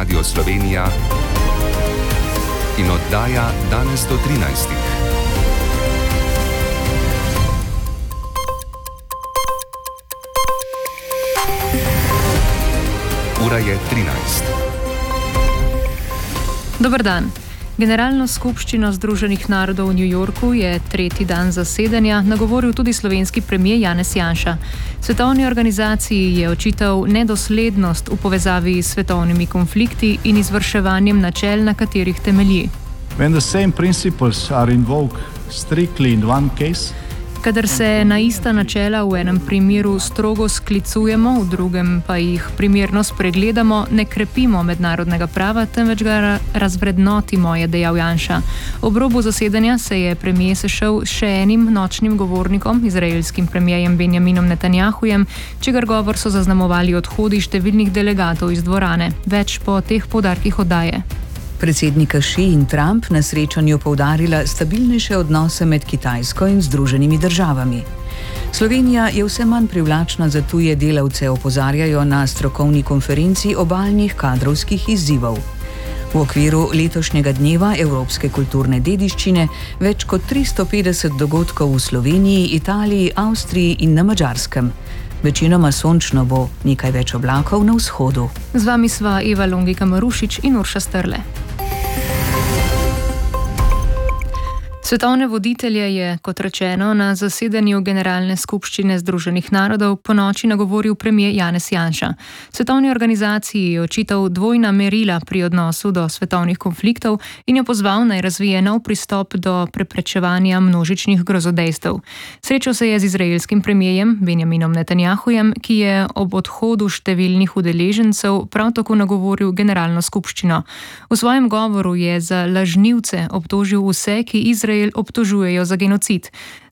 Radio Slovenija in oddaja danes do 13. Ura je 13. Dober dan. Generalno skupščino Združenih narodov v New Yorku je tretji dan zasedanja nagovoril tudi slovenski premier Janez Janša. Svetovni organizaciji je očital nedoslednost v povezavi s svetovnimi konflikti in izvrševanjem načel, na katerih temelji. When the same principles are invoked strictly in one case, Kadar se na ista načela v enem primeru strogo sklicujemo, v drugem pa jih primerno spregledamo, ne krepimo mednarodnega prava, temveč ga razvrednotimo, je dejal Janša. Ob robu zasedanja se je premier sešel s še enim nočnim govornikom, izraelskim premierjem Benjaminom Netanjahujem, čigar govor so zaznamovali odhodi številnih delegatov iz dvorane. Več po teh poudarkih oddaje. Predsednika Xi in Trump na srečanju poudarila stabilnejše odnose med Kitajsko in Združenimi državami. Slovenija je vse manj privlačna za tuje delavce, opozarjajo na strokovni konferenci obalnih kadrovskih izzivov. V okviru letošnjega dneva evropske kulturne dediščine več kot 350 dogodkov v Sloveniji, Italiji, Avstriji in na Madžarskem. Večinoma sončno bo, nekaj več oblakov na vzhodu. Z vami sva Eva Longika Marušič in Urša Strle. Svetovne voditelje je, kot rečeno, na zasedanju Generalne skupščine Združenih narodov ponoči nagovoril premier Janez Janša. Svetovni organizaciji je očital dvojna merila pri odnosu do svetovnih konfliktov in jo pozval naj razvije nov pristop do preprečevanja množičnih grozodejstev. Srečal se je z izraelskim premierjem Benjaminom Netanjahujem, ki je ob odhodu številnih udeležencev prav tako nagovoril Generalno skupščino. V svojem govoru je za lažnivce obtožil vse, ki Izrael obtožujejo za genocid.